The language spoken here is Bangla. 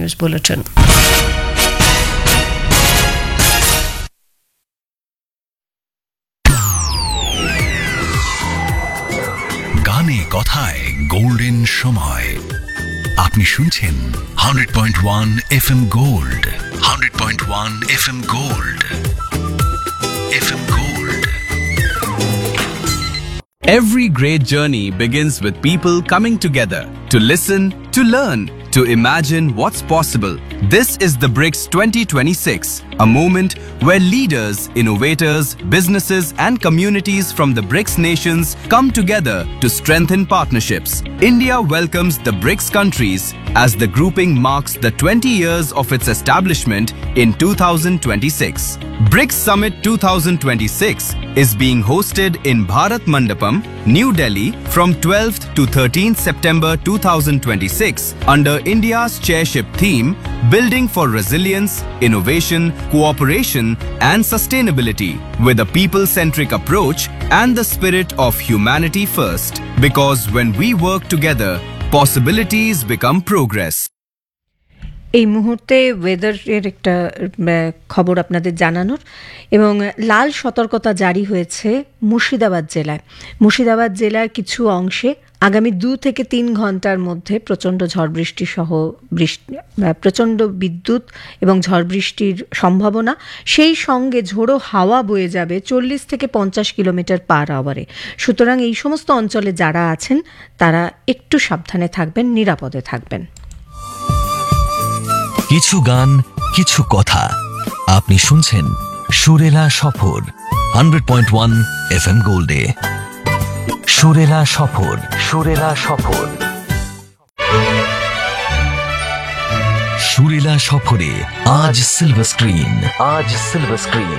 News bulletin. গানে কথায় গোল্ডেন সময়। আপনি শুনছেন 100.1 FM gold, 100.1 FM gold, FM gold. Every great journey begins with people coming together to listen, to learn, to imagine what's possible. This is the BRICS 2026, a moment where leaders, innovators, businesses and communities from the BRICS nations come together to strengthen partnerships. India welcomes the BRICS countries as the grouping marks the 20 years of its establishment in 2026. BRICS Summit 2026 is being hosted in Bharat Mandapam, New Delhi from 12th to 13th September 2026 under India's chairship theme Building for Resilience, Innovation, Cooperation and Sustainability with a people-centric approach and the spirit of humanity first. Because when we work together, possibilities become progress. এই মুহূর্তে ওয়েদারের একটা খবর আপনাদের জানানোর, এবং লাল সতর্কতা জারি হয়েছে মুর্শিদাবাদ জেলায়। মুর্শিদাবাদ জেলার কিছু অংশে আগামী 2 থেকে 3 ঘন্টার মধ্যে প্রচণ্ড ঝড় বৃষ্টি সহ প্রচণ্ড বিদ্যুৎ এবং ঝড় বৃষ্টির সম্ভাবনা, সেই সঙ্গে ঝোড়ো হাওয়া বয়ে যাবে 40 থেকে 50 কিলোমিটার পার আওয়ারে। সুতরাং এই সমস্ত অঞ্চলে যারা আছেন তারা একটু সাবধানে থাকবেন, নিরাপদে থাকবেন। কিছু গান, কিছু কথা। আপনি শুনছেন সুরেলা সফর 100.1 FM গোল্ডে। সুরেলা সফর, সুরেলা সফর। সুরেলা সফরে আজ সিলভার স্ক্রিন, আজ সিলভার স্ক্রিন।